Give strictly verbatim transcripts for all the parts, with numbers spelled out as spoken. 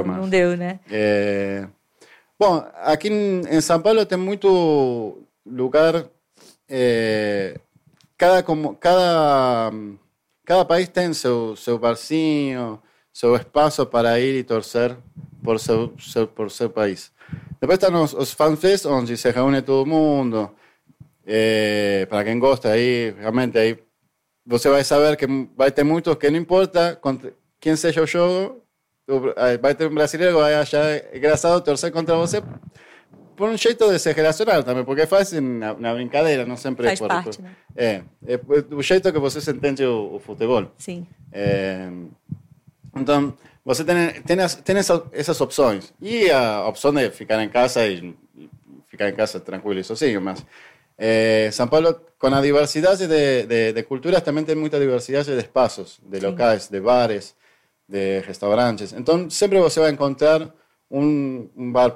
deu, mais. Não deu, né? É... Bom, aqui em, em São Paulo tem muito lugar... É... Cada, como, cada, cada país tem seu, seu barzinho, seu espaço para ir e torcer por seu, seu, por seu país. Depois estão os, os fanfests, onde se reúne todo mundo. É, para quem gosta, aí realmente aí você vai saber que vai ter muitos que não importa contra quem seja o jogo, vai ter um brasileiro que vai achar engraçado torcer contra você por um jeito de se relacionar também, porque faz na, na brincadeira, não sempre faz por, parte, por, né? É, é o jeito que você entende o, o futebol. Sim. É, então, você tem, tem, as, tem essa, essas opções. E a opção de ficar em casa e, e ficar em casa tranquilo e sozinho, mas é, São Paulo, com a diversidade de, de, de culturas, também tem muita diversidade de espaços, de Sim. locais, de bares, de restaurantes. Então, sempre você vai encontrar um, um bar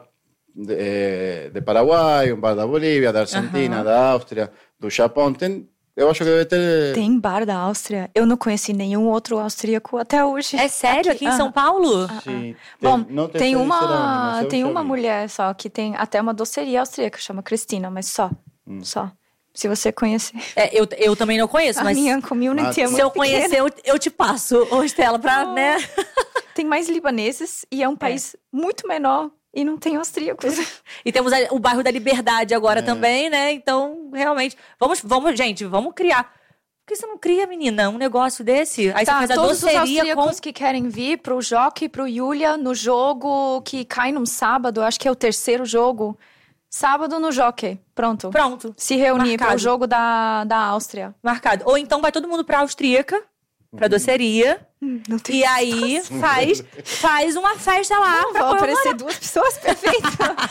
de, de Paraguai, um bar da Bolívia, da Argentina, Uhum. da Áustria, do Japão. Tem, eu acho que deve ter... Tem bar da Áustria? Eu não conheci nenhum outro austríaco até hoje. É sério? Aqui, aqui em São Paulo? Ah, Sim. ah. Bom, não tem uma, onde, tem uma mulher só que tem até uma doceria austríaca, chama Cristina, mas só, hum. só. Se você conhecer. É, eu, eu também não conheço, a mas... A minha community é muito Se eu conhecer, eu, eu te passo, ô Estela, pra, oh. né? Tem mais libaneses e é um país é. muito menor. E não tem austríacos. E temos o bairro da Liberdade agora é. também, né? Então, realmente... Vamos, vamos, gente, vamos criar. Por que você não cria, menina, um negócio desse? Aí tá, você faz a todos doceria os austríacos com... que querem vir pro Jockey, pro Yulia, no jogo que cai num sábado, acho que é o terceiro jogo. Sábado no Jockey. Pronto. Pronto. Se reunir Marcado. pro jogo da, da Áustria. Marcado. Ou então vai todo mundo pra austríaca, pra doceria... Não tem e aí faz, faz uma festa lá. Não, vão aparecer duas pessoas, perfeito.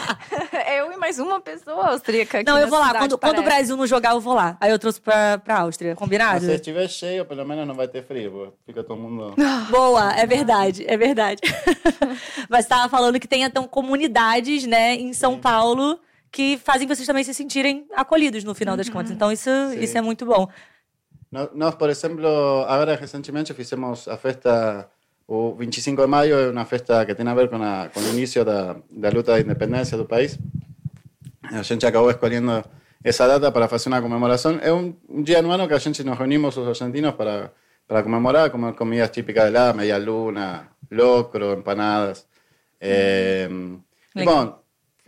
Eu e mais uma pessoa austríaca aqui. Não, eu vou lá. Cidade, quando, quando o Brasil não jogar, eu vou lá. Aí eu trouxe pra, pra Áustria. Combinado? Se estiver cheio, pelo menos não vai ter frio. Fica todo mundo... Boa, é verdade, é verdade. Mas você tava falando que tem então comunidades, né, em São Paulo que fazem vocês também se sentirem acolhidos no final das contas. Então isso, isso é muito bom. Nós, por exemplo, agora recentemente fizemos a festa, o vinte e cinco de maio é uma festa que tem a ver com, a, com o início da, da luta da independência do país. A gente acabou escolhendo essa data para fazer uma comemoração. É um, um dia no ano que a gente nos reunimos, os argentinos, para, para comemorar, comer comidas típicas de lá, media luna, locro, empanadas. É, e, bom,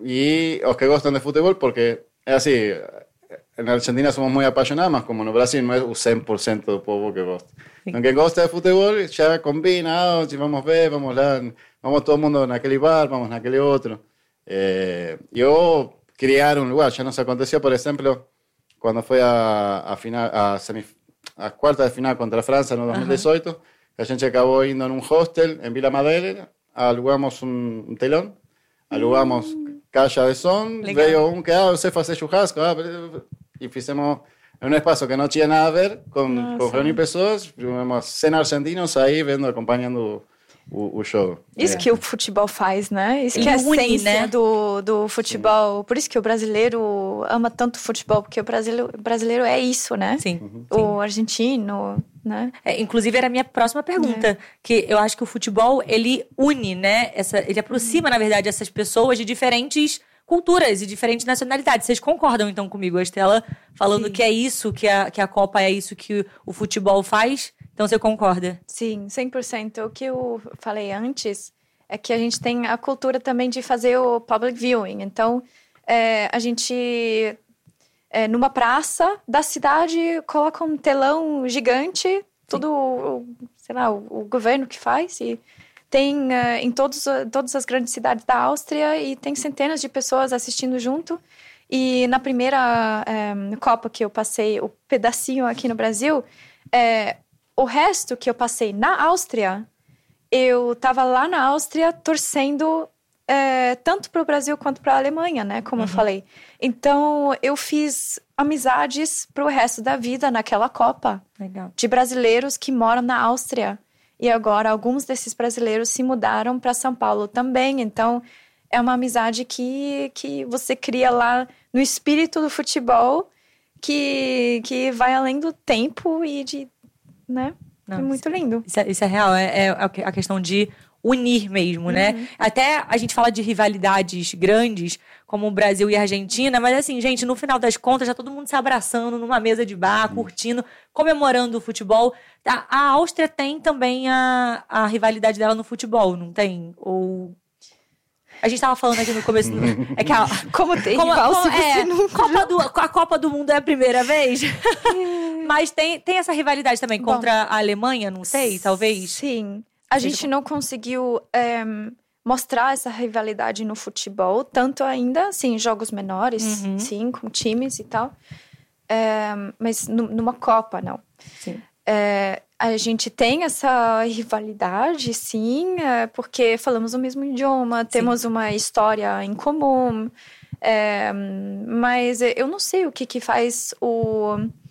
e os que gostam de futebol, porque é assim... En Argentina somos muy apasionados, mas como no Brasil no es un cem por ciento del pueblo que gosta. Sí. Aunque gosta de fútbol, ya combina, oh, si vamos a ver, vamos lá, vamos todo el mundo en aquel bar, vamos en aquel otro. Eh, yo criar un lugar, ya nos aconteció, por ejemplo, cuando fue a, a, final, a, semif a cuarta de final contra Francia en el dos mil dieciocho, uh-huh. la gente acabó yendo en un hostel en Vila Madalena, alugamos un, un telón, alugamos mm. caixa de som, veio um que, ah, você faz churrasco, ah, e fizemos em um espaço que não tinha nada a ver com, com reunir pessoas, tivemos cem argentinos aí vendo, acompanhando o, o show. Isso é. que o futebol faz, né? Isso e que é a essência né? do, do futebol. Sim. Por isso que o brasileiro ama tanto futebol, porque o brasileiro, brasileiro é isso, né? Sim. Uhum. O argentino, né? É, inclusive, era a minha próxima pergunta, é. que eu acho que o futebol, ele une, né? Essa, ele aproxima, uhum. na verdade, essas pessoas de diferentes culturas e diferentes nacionalidades. Vocês concordam, então, comigo? A Estela falando Sim. que é isso, que a, que a Copa é isso que o futebol faz. Então, você concorda? Sim, cem por cento. O que eu falei antes é que a gente tem a cultura também de fazer o public viewing. Então, é, a gente, é, numa praça da cidade, coloca um telão gigante, Sim. tudo, sei lá, o, o governo que faz, e tem uh, em todos, todas as grandes cidades da Áustria, e tem centenas de pessoas assistindo junto. E na primeira um, Copa que eu passei, o pedacinho aqui no Brasil, é, o resto que eu passei na Áustria, eu estava lá na Áustria torcendo é, tanto para o Brasil quanto para a Alemanha, né? Como uhum. eu falei. Então, eu fiz amizades para o resto da vida naquela Copa. Legal. De brasileiros que moram na Áustria. E agora, alguns desses brasileiros se mudaram para São Paulo também. Então, é uma amizade que, que você cria lá no espírito do futebol, que, que vai além do tempo e de... né? Não, é muito lindo. Isso é, isso é real. É, é a questão de unir mesmo, né? Uhum. Até a gente fala de rivalidades grandes, como o Brasil e a Argentina, mas assim, gente, no final das contas, já todo mundo se abraçando numa mesa de bar, curtindo, comemorando o futebol. A, a Áustria tem também a, a rivalidade dela no futebol, não tem? Ou... A gente tava falando aqui no começo. Do... É que a... Como tem como, rival, como, se você é, não... Copa do, a Copa do Mundo é a primeira vez. Mas tem, tem essa rivalidade também Bom, contra a Alemanha, não sei, talvez. Sim. A Seja gente como- não conseguiu é, mostrar essa rivalidade no futebol, tanto ainda, sim, em jogos menores, Uhum. sim, com times e tal. É, mas nu- numa Copa, não. Sim. É, a gente tem essa rivalidade, sim, é, porque falamos o mesmo idioma, temos uma história em comum, é, mas eu não sei o que, que faz o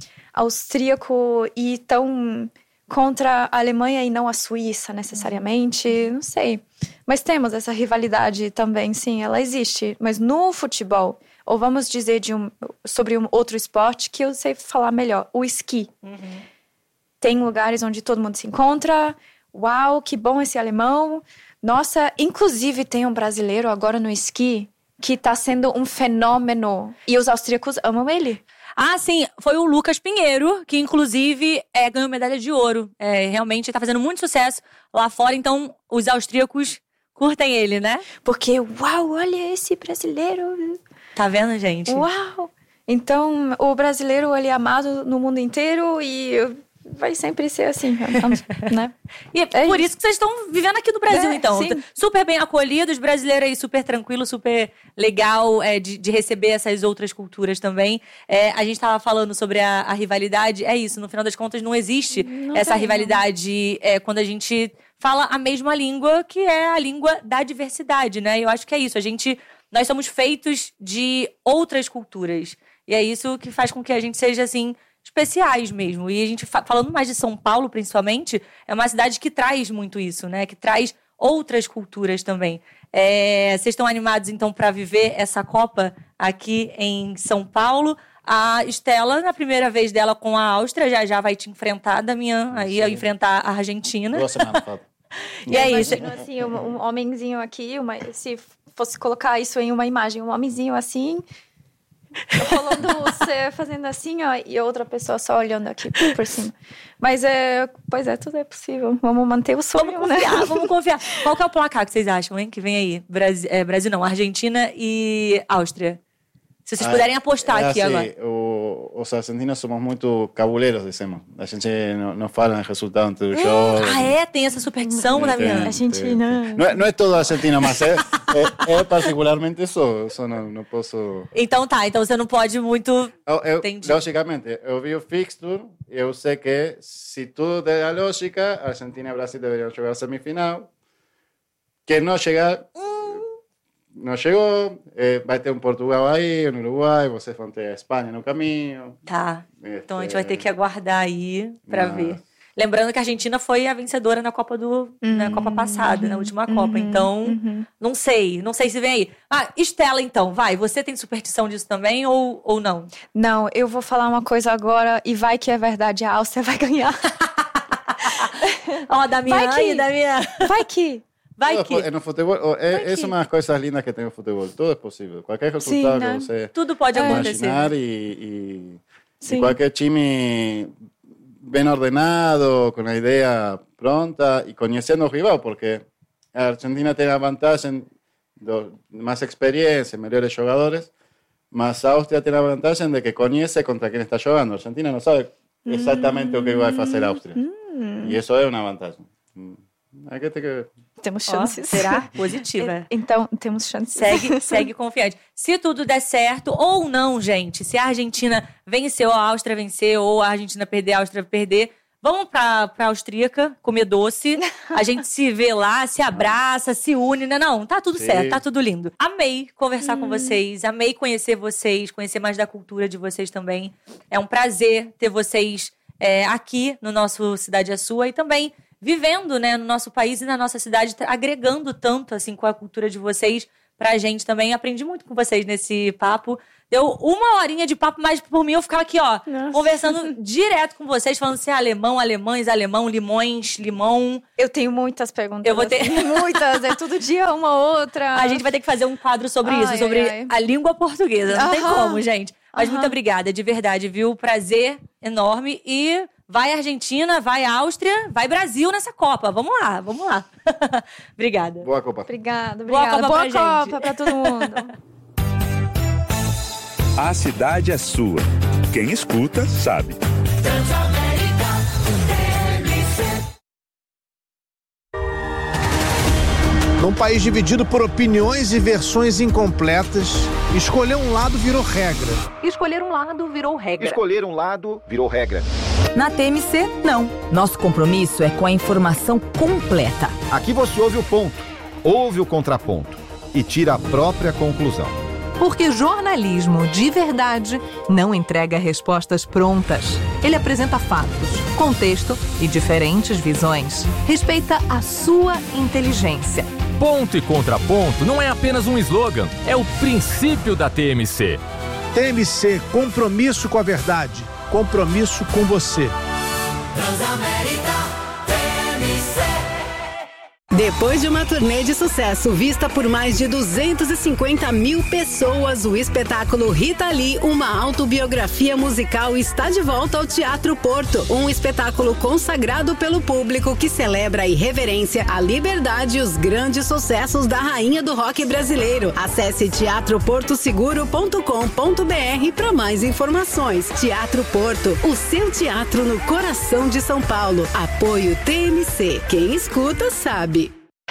austríaco ir tão contra a Alemanha e não a Suíça, necessariamente, não sei. Mas temos essa rivalidade também, sim, ela existe. Mas no futebol, ou vamos dizer de um, sobre um outro esporte que eu sei falar melhor, o esqui. Uhum. Tem lugares onde todo mundo se encontra. Uau, que bom esse alemão. Nossa, inclusive tem um brasileiro agora no esqui que está sendo um fenômeno. E os austríacos amam ele. Ah, sim, foi o Lucas Pinheiro, que inclusive é, ganhou medalha de ouro. É, realmente está fazendo muito sucesso lá fora, então os austríacos curtem ele, né? Porque, uau, olha esse brasileiro. Tá vendo, gente? Uau! Então, o brasileiro, ele é amado no mundo inteiro e vai sempre ser assim, né? E é, É por isso. isso que vocês estão vivendo aqui no Brasil, É, então. sim. Super bem acolhidos, brasileiro aí super tranquilo, super legal é, de, de receber essas outras culturas também. É, a gente tava falando sobre a, a rivalidade, é isso, no final das contas não existe Não essa tem, rivalidade é, quando a gente fala a mesma língua, que é a língua da diversidade, né? E eu acho que é isso, a gente, nós somos feitos de outras culturas. E é isso que faz com que a gente seja, assim, especiais mesmo. E a gente, fa- falando mais de São Paulo, principalmente, é uma cidade que traz muito isso, né? Que traz outras culturas também. É, vocês estão animados, então, para viver essa Copa aqui em São Paulo? A Estela, na primeira vez dela com a Áustria, já já vai te enfrentar, Damian, aí a enfrentar a Argentina. Duas semanas falta. E é isso. Imagino, assim, um, um homenzinho aqui, uma, se fosse colocar isso em uma imagem, um homenzinho assim, rolando você fazendo assim, ó, e outra pessoa só olhando aqui por, por cima. Mas, é, pois é, tudo é possível. Vamos manter o sonho, Vamos né? confiar, vamos confiar. Qual que é o placar que vocês acham, hein? Que vem aí? Brasil, é, Brasil não, Argentina e Áustria. Se vocês Ah, puderem apostar é aqui assim, agora. o- os argentinos somos muito cabuleiros, dizemos. A gente não, não fala em resultado antes do jogo. Ah, é? Tem essa superstição, Tem, Damian? A gente não- Não é, não é todo argentino, mas é, é, é particularmente isso. Isso não, não posso... Então tá, então você não pode muito... Eu, eu, Entendi. logicamente, eu vi o fixture e eu sei que se tudo der a lógica, Argentina e Brasil deveriam jogar a semifinal. Quem não chegar, não chegou. Eh, vai ter um Portugal aí, um Uruguai, vocês vão ter a Espanha no caminho. Tá, então a gente Este, vai ter que aguardar aí pra Mas- ver. Lembrando que a Argentina foi a vencedora na Copa do na Copa passada, na última Copa. Então, não sei, não sei se vem aí. Ah, Estela, então, vai. Você tem superstição disso também ou, ou não? Não, eu vou falar uma coisa agora e vai que é verdade, a Áustria vai ganhar. Ó, Damian, Vai que- aí, Damian. Vai que... Vai Todo que é no futebol, oh, é, Vai é que- uma das coisas lindas que tem o futebol. Tudo é possível. Qualquer resultado né? que você tudo pode acontecer. imaginar e, e, Sim. e qualquer time bem ordenado, com a ideia pronta e conhecendo o rival, porque a Argentina tem a vantagem de mais experiência, melhores jogadores, mas a Áustria tem a vantagem de que conhece contra quem está jogando. A Argentina não sabe exatamente o que vai fazer a Áustria. E isso é uma vantagem. Hay que ter que... Temos Ó, chances. será positiva. Então, temos chances. Segue, segue confiante. Se tudo der certo ou não, gente, se a Argentina venceu, a Áustria venceu, ou a Argentina perder, a Áustria perder, vamos pra, pra Austríaca comer doce. A gente se vê lá, se abraça, se une. Não, não, tá tudo Sim. certo, tá tudo lindo. Amei conversar com vocês, amei conhecer vocês, conhecer mais da cultura de vocês também. É um prazer ter vocês é, aqui no nosso Cidade é Sua e também vivendo, né, no nosso país e na nossa cidade, tra- agregando tanto, assim, com a cultura de vocês pra gente também. Aprendi muito com vocês nesse papo. Deu uma horinha de papo, mas por mim eu ficava aqui, ó, Nossa. conversando direto com vocês, falando se é alemão, alemães, alemão, limões, limão. Eu tenho muitas perguntas. Eu vou ter- assim, muitas. É todo dia uma outra. A gente vai ter que fazer um quadro sobre Ai, isso, sobre ai, ai. a língua portuguesa. Não tem Aham. como, gente. Mas Aham. muito obrigada, de verdade, viu? Prazer enorme. E vai Argentina, vai Áustria, vai Brasil nessa Copa. Vamos lá, vamos lá. Obrigada. Boa Copa. Obrigada, Boa obrigada. Copa Boa pra gente. Copa pra todo mundo. A cidade é sua. Quem escuta, sabe. Num país dividido por opiniões e versões incompletas, escolher um lado virou regra. Escolher um lado virou regra. Escolher um lado virou regra. Na T M C, não. Nosso compromisso é com a informação completa. Aqui você ouve o ponto, ouve o contraponto e tira a própria conclusão. Porque jornalismo de verdade não entrega respostas prontas. Ele apresenta fatos, contexto e diferentes visões. Respeita a sua inteligência. Ponto e contraponto não é apenas um slogan, é o princípio da T M C. T M C, compromisso com a verdade, compromisso com você. Depois de uma turnê de sucesso vista por mais de duzentas e cinquenta mil pessoas, o espetáculo Rita Lee, uma autobiografia musical, está de volta ao Teatro Porto. Um espetáculo consagrado pelo público que celebra a irreverência, a liberdade e os grandes sucessos da rainha do rock brasileiro. Acesse teatro porto seguro ponto com ponto b r para mais informações. Teatro Porto, o seu teatro no coração de São Paulo. Apoio T M C. Quem escuta, sabe.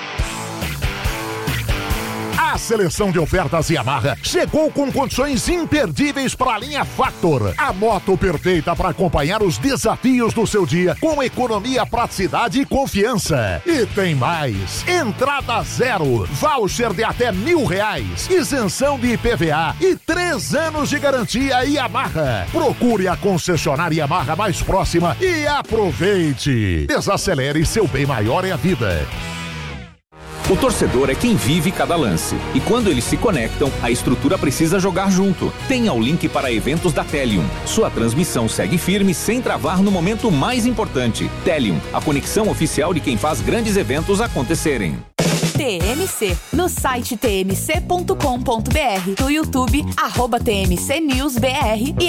A seleção de ofertas Yamaha chegou com condições imperdíveis para a linha Factor. A moto perfeita para acompanhar os desafios do seu dia com economia, praticidade e confiança. E tem mais. Entrada zero, voucher de até mil reais, isenção de I P V A e três anos de garantia Yamaha. Procure a concessionária Yamaha mais próxima e aproveite. Desacelere, seu bem maior é a vida. O torcedor é quem vive cada lance. E quando eles se conectam, a estrutura precisa jogar junto. Tenha o link para eventos da Telium. Sua transmissão segue firme sem travar no momento mais importante. Telium, a conexão oficial de quem faz grandes eventos acontecerem. T M C, no site t m c ponto com ponto b r, no YouTube, arroba T M C News B R e